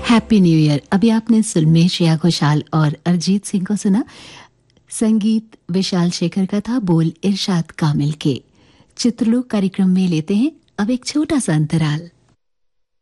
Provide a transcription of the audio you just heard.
Happy new year. अभी आपने सुलमे श्रेया घोषाल और अरिजीत सिंह को सुना। संगीत विशाल शेखर का था, बोल इरशाद कामिल के। चित्रलोक कार्यक्रम में लेते हैं अब एक छोटा सा अंतराल।